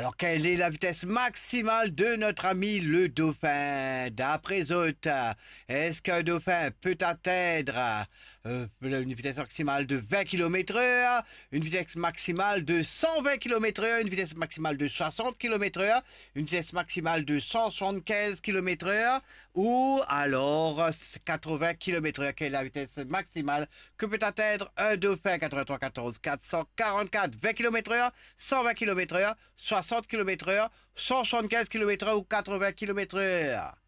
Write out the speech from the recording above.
Alors, quelle est la vitesse maximale de notre ami le dauphin? D'après Zote, est-ce qu'un dauphin peut atteindre une vitesse maximale de 20 km/h, une vitesse maximale de 120 km/h, une vitesse maximale de 60 km/h, une vitesse maximale de 175 km/h ou alors 80 km/h? Quelle est la vitesse maximale que peut atteindre un dauphin? 83 14 444 20 km/h, 120 km/h, 60 km/h, 175 km/h ou 80 km/h?